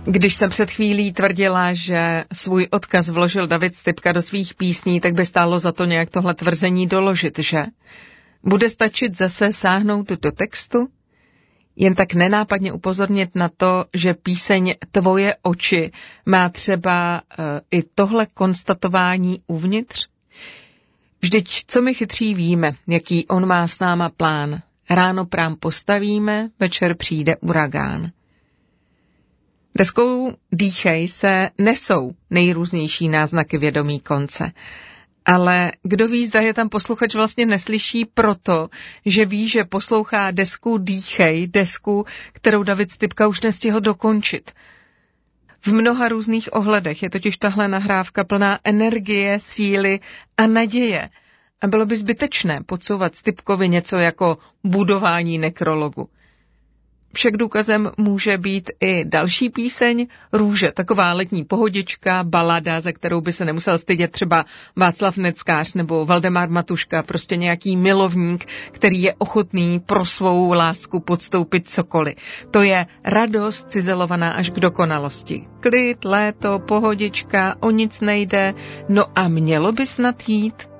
Když jsem před chvílí tvrdila, že svůj odkaz vložil David Stypka do svých písní, tak by stálo za to nějak tohle tvrzení doložit, že? Bude stačit zase sáhnout do textu? Jen tak nenápadně upozornit na to, že píseň Tvoje oči má třeba i tohle konstatování uvnitř? Vždyť co my chytří víme, jaký on má s náma plán. Ráno prám postavíme, večer přijde uragán. Deskou Dýchej se nesou nejrůznější náznaky vědomí konce. Ale kdo ví, zda je tam posluchač vlastně neslyší proto, že ví, že poslouchá desku Dýchej, desku, kterou David Stypka už nestihl dokončit. V mnoha různých ohledech je totiž tahle nahrávka plná energie, síly a naděje. A bylo by zbytečné podsouvat Stypkovi něco jako budování nekrologu. Však důkazem může být i další píseň Růže, taková letní pohodička, balada, za kterou by se nemusel stydět třeba Václav Neckář nebo Valdemar Matuška, prostě nějaký milovník, který je ochotný pro svou lásku podstoupit cokoliv. To je radost cizelovaná až k dokonalosti. Klid, léto, pohodička, o nic nejde, no a mělo by snad jít.